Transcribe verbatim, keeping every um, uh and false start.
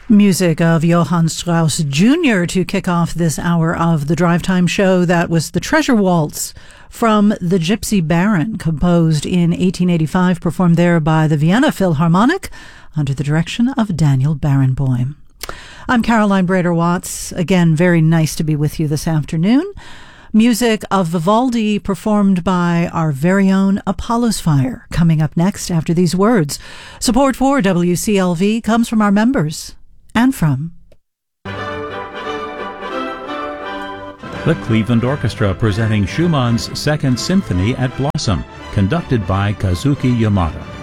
Music of Johann Strauss Junior to kick off this hour of the Drive Time show. That was the Treasure Waltz from The Gypsy Baron, composed in eighteen eighty-five, performed there by the Vienna Philharmonic under the direction of Daniel Barenboim. I'm Caroline Brader-Watts. Again, very nice to be with you this afternoon. Music of Vivaldi performed by our very own Apollo's Fire. Coming up next after these words. Support for W C L V comes from our members and from the Cleveland Orchestra, presenting Schumann's Second Symphony at Blossom, conducted by Kazuki Yamada.